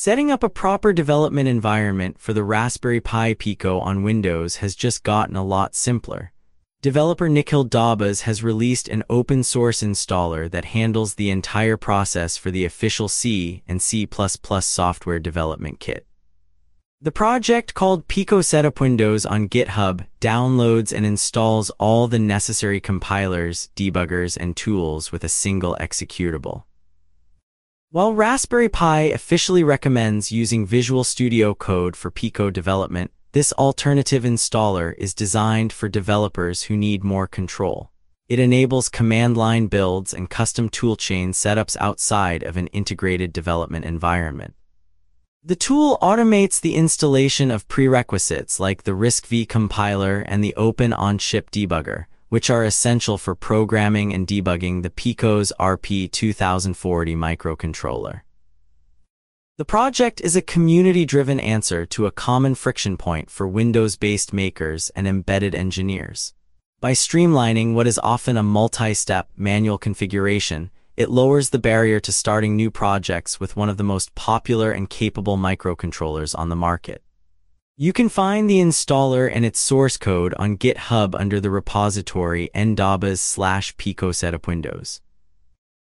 Setting up a proper development environment for the Raspberry Pi Pico on Windows has just gotten a lot simpler. Developer Nikhil Dabas has released an open-source installer that handles the entire process for the official C and C++ software development kit. The project, called Pico Setup Windows on GitHub, downloads and installs all the necessary compilers, debuggers, and tools with a single executable. While Raspberry Pi officially recommends using Visual Studio Code for Pico development, this alternative installer is designed for developers who need more control. It enables command-line builds and custom toolchain setups outside of an integrated development environment. The tool automates the installation of prerequisites like the RISC-V compiler and the Open on-chip debugger, which are essential for programming and debugging the Pico's RP2040 microcontroller. The project is a community-driven answer to a common friction point for Windows-based makers and embedded engineers. By streamlining what is often a multi-step manual configuration, it lowers the barrier to starting new projects with one of the most popular and capable microcontrollers on the market. You can find the installer and its source code on GitHub under the repository ndabas/Pico Setup Windows.